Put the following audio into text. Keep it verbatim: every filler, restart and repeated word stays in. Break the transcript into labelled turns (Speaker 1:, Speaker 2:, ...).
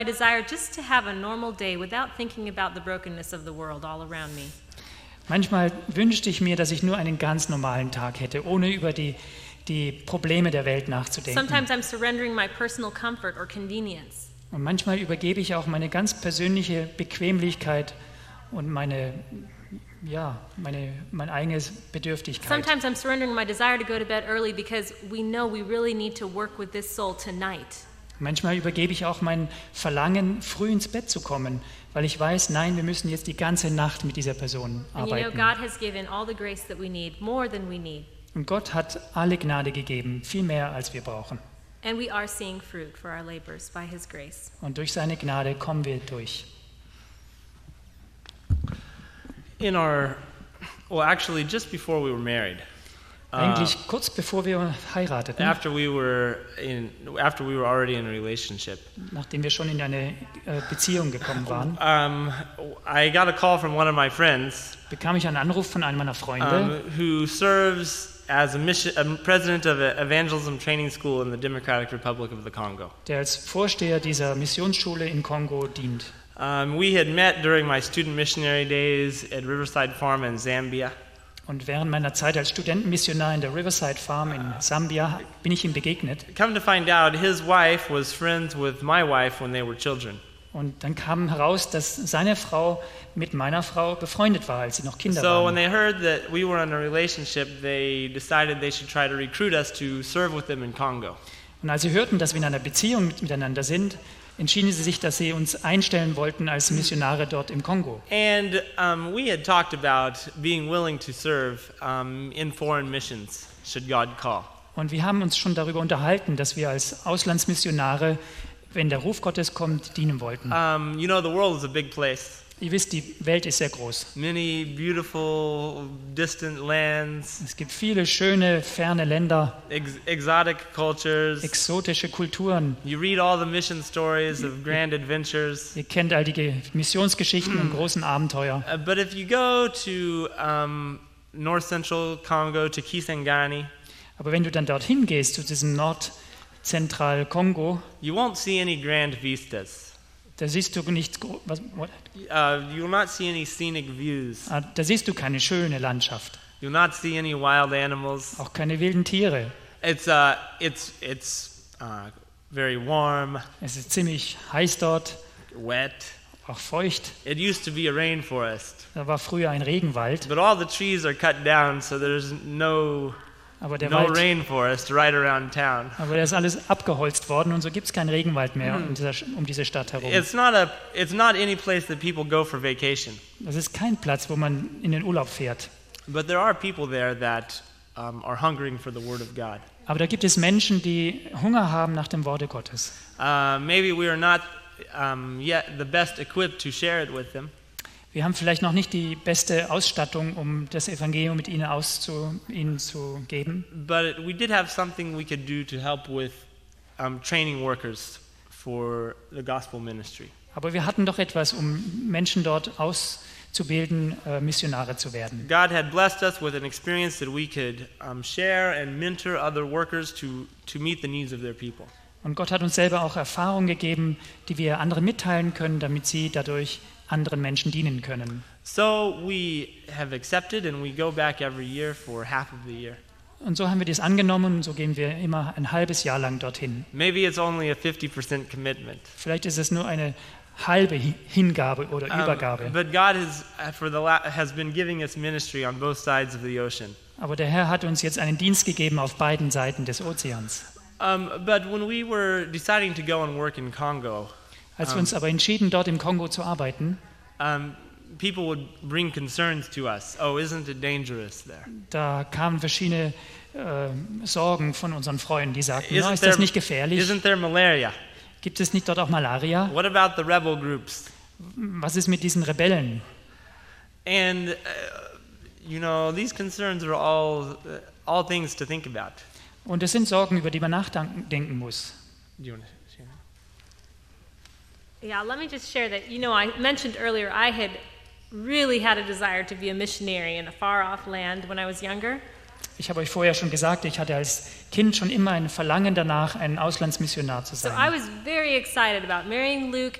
Speaker 1: I desire just to have a normal day without thinking about the brokenness of the world all around me.
Speaker 2: Manchmal wünschte ich mir, dass ich nur einen ganz normalen Tag hätte, ohne über die, die Probleme der Welt nachzudenken.
Speaker 1: Sometimes I'm surrendering my personal comfort or convenience.
Speaker 2: Und manchmal übergebe ich auch meine ganz persönliche Bequemlichkeit und meine, ja, meine, meine eigene Bedürftigkeit.
Speaker 1: Sometimes I'm surrendering my desire to go to bed early because we know we really need to work with this soul tonight.
Speaker 2: Manchmal übergebe ich auch mein Verlangen, früh ins Bett zu kommen, weil ich weiß, nein, wir müssen jetzt die ganze Nacht mit dieser Person
Speaker 1: And you know,
Speaker 2: arbeiten.
Speaker 1: God has given all the grace that we need, more than we need.
Speaker 2: Und Gott hat alle Gnade gegeben, viel mehr als wir brauchen.
Speaker 1: And we are seeing fruit for our labors by His grace.
Speaker 2: Und durch seine Gnade kommen wir durch.
Speaker 3: In our, well, actually, just before we were married, uh,
Speaker 2: Eigentlich kurz bevor wir heirateten,
Speaker 3: after we were in, after we were already in a relationship,
Speaker 2: nachdem wir schon in eine äh, Beziehung gekommen waren,
Speaker 3: um, I got a call from one of my friends
Speaker 2: bekam ich einen Anruf von einem meiner Freunde,
Speaker 3: um, who serves as a, mission, a president of an evangelism training school in the Democratic Republic of the Congo.
Speaker 2: der als Vorsteher dieser Missionsschule in Kongo dient.
Speaker 3: Um, we had met during my student missionary days at Riverside Farm in Zambia.
Speaker 2: Und während meiner Zeit als Studentenmissionar in der Riverside Farm in Sambia bin ich ihm begegnet.
Speaker 3: Come to find out, his wife was friends with my wife when they were children.
Speaker 2: Und dann kam heraus, dass seine Frau mit meiner Frau befreundet war, als sie noch Kinder
Speaker 3: So when
Speaker 2: waren.
Speaker 3: they heard that we were in a relationship, they decided they should try to recruit us to serve with them in Congo.
Speaker 2: Und als sie hörten, dass wir in einer Beziehung mit- miteinander sind, entschieden sie sich, dass sie uns einstellen wollten als Missionare dort im Kongo.
Speaker 3: And um, we had talked about being willing to serve um, in foreign missions, should God call.
Speaker 2: Und wir haben uns schon darüber unterhalten, dass wir als Auslandsmissionare, wenn der Ruf Gottes kommt, dienen wollten.
Speaker 3: Um, you know, the world is a big place.
Speaker 2: Ihr wisst, die Welt ist sehr groß.
Speaker 3: Many beautiful, distant lands,
Speaker 2: Es gibt viele schöne, ferne Länder,
Speaker 3: ex- exotic cultures.
Speaker 2: exotische Kulturen.
Speaker 3: You read all the mission stories of grand adventures.
Speaker 2: Ihr kennt all die Ge- Missionsgeschichten und großen Abenteuer.
Speaker 3: Uh, but if you go to um, north central Congo, to Kisangani,
Speaker 2: Aber wenn du dann dorthin gehst, zu diesem Nordzentralkongo,
Speaker 3: you won't see any grand vistas.
Speaker 2: da siehst du nicht, gro- was, what?
Speaker 3: Uh, you will not see any scenic views.
Speaker 2: Ah, da siehst du keine schöne Landschaft,
Speaker 3: You'll not see any wild animals.
Speaker 2: auch keine wilden Tiere.
Speaker 3: It's uh, it's it's uh, very warm,
Speaker 2: Es ist ziemlich heiß dort,
Speaker 3: wet.
Speaker 2: auch feucht.
Speaker 3: It used to be a rainforest,
Speaker 2: Da war früher ein Regenwald,
Speaker 3: but all the trees are cut down, so there's no
Speaker 2: aber der
Speaker 3: no
Speaker 2: Wald,
Speaker 3: rainforest right around town.
Speaker 2: aber der ist alles abgeholzt worden und so gibt es keinen Regenwald mehr um, dieser, um diese Stadt herum.
Speaker 3: It's not a it's not any place that people go for vacation,
Speaker 2: Das ist kein Platz, wo man in den Urlaub fährt.
Speaker 3: but there are people there that um, are hungering for the word of God.
Speaker 2: Aber da gibt es Menschen, die Hunger haben nach dem Worte Gottes.
Speaker 3: Uh, maybe we are not um, yet the best equipped to share it with them.
Speaker 2: Wir haben vielleicht noch nicht die beste Ausstattung, um das Evangelium mit ihnen, auszu, ihnen zu geben.
Speaker 3: But we did have something we could do to help with um, training workers for the gospel ministry.
Speaker 2: Aber wir hatten doch etwas, um Menschen dort auszubilden, äh, Missionare zu werden.
Speaker 3: God had blessed us with an experience that we could um, share and mentor other workers to, to meet the needs of their people.
Speaker 2: Und Gott hat uns selber auch Erfahrungen gegeben, die wir anderen mitteilen können, damit sie dadurch anderen Menschen dienen können.
Speaker 3: So we have accepted and we go back every year for half of the year.
Speaker 2: Und so haben wir das angenommen und so gehen wir immer ein halbes Jahr lang dorthin.
Speaker 3: Maybe it's only a fifty percent commitment.
Speaker 2: Vielleicht ist es nur eine halbe Hi- Hingabe oder
Speaker 3: Um,
Speaker 2: Übergabe.
Speaker 3: but God has, uh, for the la- has been giving us ministry on both sides of the ocean.
Speaker 2: Aber der Herr hat uns jetzt einen Dienst gegeben auf beiden Seiten des Ozeans.
Speaker 3: Um, but when we were deciding to go and work in Congo,
Speaker 2: Als wir uns aber entschieden, dort im Kongo zu arbeiten,
Speaker 3: um, people would bring concerns to us. Oh, isn't it dangerous there?
Speaker 2: da kamen verschiedene äh, Sorgen von unseren Freunden, die sagten,
Speaker 3: Isn't
Speaker 2: no, ist
Speaker 3: there-
Speaker 2: das nicht gefährlich?
Speaker 3: Isn't there malaria?
Speaker 2: Gibt es nicht dort auch Malaria?
Speaker 3: What about the rebel groups?
Speaker 2: Was ist mit diesen Rebellen?
Speaker 3: And uh, you know, these concerns are all uh, all things to think about.
Speaker 2: Und es sind Sorgen, über die man nachdenken muss.
Speaker 3: Do you want to share?
Speaker 1: Yeah, let me just share that. You know, I mentioned earlier I had really had a desire to be a missionary in a far off land when I was younger.
Speaker 2: Ich habe euch vorher schon gesagt, ich hatte als Kind schon immer ein Verlangen danach, ein Auslandsmissionar zu
Speaker 1: So I
Speaker 2: sein.
Speaker 1: was very excited about marrying Luke